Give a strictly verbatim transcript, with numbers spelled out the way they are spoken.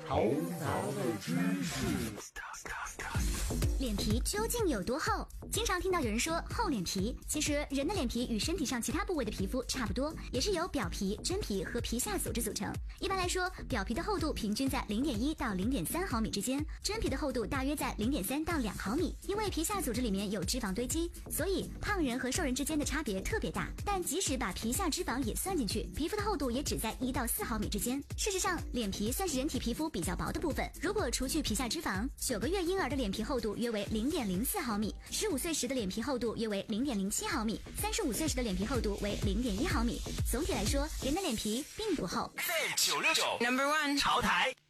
头脑的知识。 脸皮究竟有多厚？经常听到有人说厚脸皮，其实人的脸皮与身体上其他部位的皮肤差不多，也是由表皮、真皮和皮下组织组成。一般来说，表皮的厚度平均在 零点一到零点三毫米之间，真皮的厚度大约在 零点三到两毫米。因为皮下组织里面有脂肪堆积，所以胖人和瘦人之间的差别特别大。但即使把皮下脂肪也算进去，皮肤的厚度也只在一到四毫米之间。事实上，脸皮算是人体皮肤比较薄的部分。如果除去皮下脂肪，九个月婴儿的脸皮厚度约为 零点零四毫米，十五岁时的脸皮厚度约为 零点零七毫米，三十五岁时的脸皮厚度为 零点一毫米。总体来说，人的脸皮并不厚。 九六九 Number One 潮台。